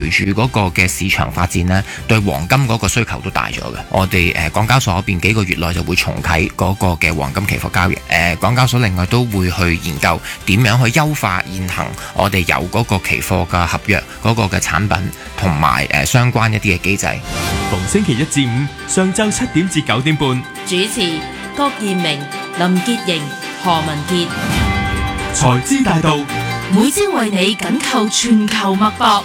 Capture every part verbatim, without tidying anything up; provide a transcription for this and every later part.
住嗰個嘅市場發展呢，對黃金嗰個需求都大咗嘅。我哋誒、呃、港交所嗰邊幾個月內就會重啟嗰個嘅黃金期貨交易。誒、呃、港交所另外都會去研究點樣去優化現行我哋有嗰個期貨嘅合約嗰個嘅產品同埋誒相關一啲嘅機制。 逢星期一至五上晝七點至九點半， 主持郭燕明、林潔瑩、何文傑。 財資大道， 每朝為你緊扣全球脈搏。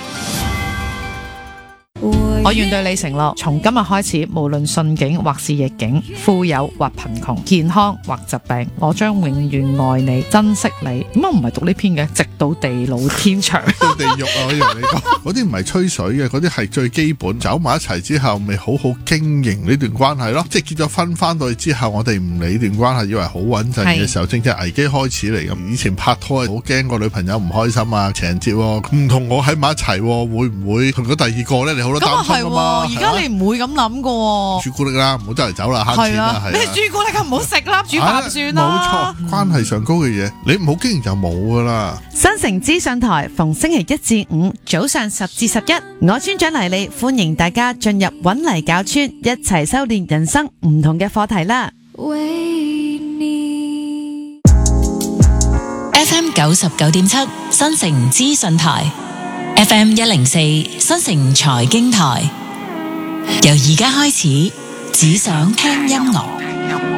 我願對你承諾，從今日開始，無論順境或是逆境，富有或貧窮，健康或疾病，我將永遠愛你、珍惜你。點解唔係讀呢篇嘅？直到地老天長， 到地獄啊！我以為你講嗰啲唔係吹水嘅，嗰啲係最基本。走埋一齊之後，咪好好經營呢段關係咯。即係結咗婚翻到去之後，我哋唔理段關係，以為好穩陣嘅時候，正正危機開始嚟咁。以前拍拖係好驚個女朋友唔開心啊，情人節唔同我喺埋一齊，會唔會同咗第二個咧？你好多擔心。 而家你唔會咁諗噶， 朱古力啦，唔好周圍走啦，慳錢啦，係咩朱古力啊？唔好食啦，煮飯算啦。 冇錯，關係上高嘅嘢，你唔好經營就冇噶啦。 新城資訊台逢星期一至五早上十至十一，我村長黎利歡迎大家進入搵泥搞村，一齊修煉人生唔同嘅課題啦。 F M 九十九點七新城資訊台。F M 一零四新城財經台，由而家開始，只想聽音樂。